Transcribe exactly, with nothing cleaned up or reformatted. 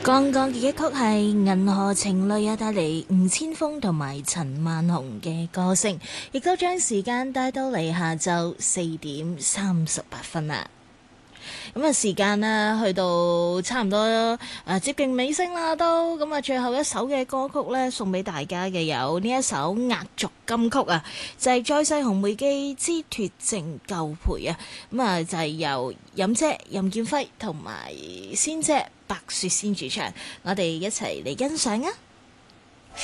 剛剛嘅一曲係銀河情侶啊，帶嚟吳千峰同埋陳萬雄嘅歌聲，亦都將時間帶到嚟下晝四點三十八分啦。咁啊，時間呢去到差唔多誒、呃、接近尾聲啦，都咁啊，最後一首嘅歌曲呢，送俾大家嘅有呢一首壓軸金曲啊，就係、是《再世紅梅記之脫證舊陪》啊。咁啊，就係、是、由任姐任劍輝同埋仙姐白雪仙主唱，我哋一齊嚟欣賞啊！